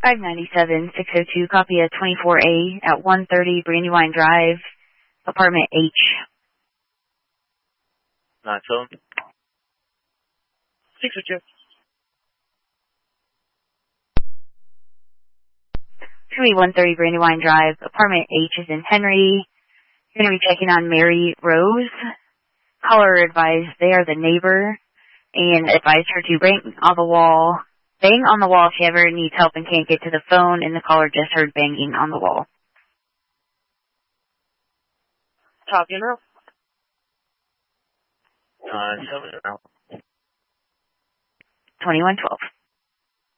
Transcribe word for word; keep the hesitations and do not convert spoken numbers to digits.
five ninety-seven, six oh two, copy of twenty-four A at one thirty Brandywine Drive, apartment H. nine seven. six oh two. one thirty Brandywine Drive, apartment H is in Henry. You're going to be checking on Mary Rose. Caller advised they are the neighbor and advised her to bang on the wall. Bang on the wall if she ever needs help and can't get to the phone, and the caller just heard banging on the wall. Top funeral? Uh, seven. twenty-one twelve.